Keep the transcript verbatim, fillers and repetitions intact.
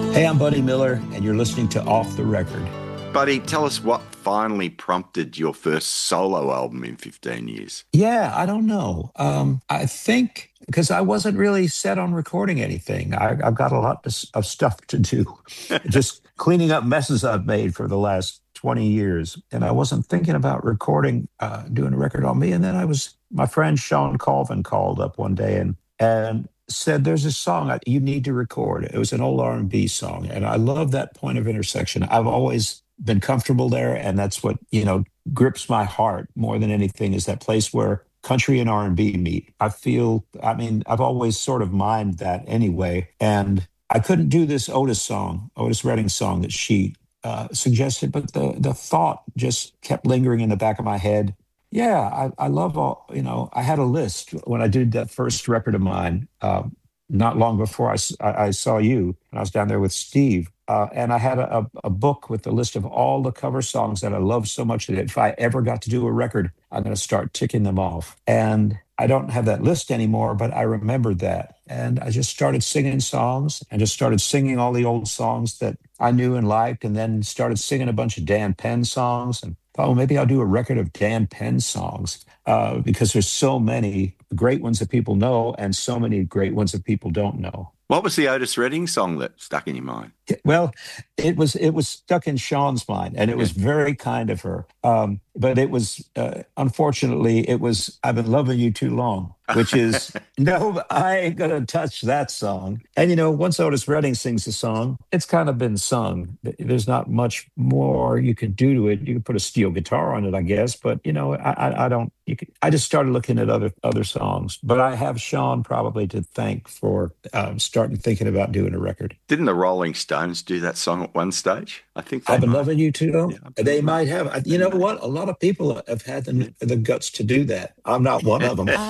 Hey, I'm Buddy Miller, and you're listening to Off the Record. Buddy, tell us what finally prompted your first solo album in fifteen years. Yeah, I don't know. Um, I think because I wasn't really set on recording anything. I, I've got a lot to, of stuff to do, just cleaning up messes I've made for the last twenty years. And I wasn't thinking about recording, uh, doing a record on me. And then I was, my friend Sean Colvin called up one day and, and said, there's a song I, you need to record. It was an old R and B song. And I love that point of intersection. I've always been comfortable there. And that's what, you know, grips my heart more than anything is that place where country and R and B meet. I feel, I mean, I've always sort of mined that anyway. And I couldn't do this Otis song, Otis Redding song that she uh, suggested, but the, the thought just kept lingering in the back of my head. Yeah, I, I love all, you know, I had a list when I did that first record of mine, um, not long before I, s- I- I saw you, and I was down there with Steve. Uh, and I had a, a a book with a list of all the cover songs that I love so much that if I ever got to do a record, I'm going to start ticking them off. And I don't have that list anymore, but I remembered that. And I just started singing songs and just started singing all the old songs that I knew and liked, and then started singing a bunch of Dan Penn songs and thought, well, maybe I'll do a record of Dan Penn songs uh, because there's so many great ones that people know and so many great ones that people don't know. What was the Otis Redding song that stuck in your mind? Well, it was it was stuck in Sean's mind, and it was very kind of her. Um, but it was uh, unfortunately it was "I've Been Loving You Too Long," which is no, I ain't gonna touch that song. And you know, once Otis Redding sings a song, it's kind of been sung. There's not much more you can do to it. You can put a steel guitar on it, I guess, but you know, I I, I don't. You can, I just started looking at other other songs, but I have Sean probably to thank for um, starting thinking about doing a record. Didn't the Rolling Stones do that song at one stage? I think they I've been might. loving you too long. Yeah, They might have. You know what? A lot of people have had the, the guts to do that. I'm not one of them.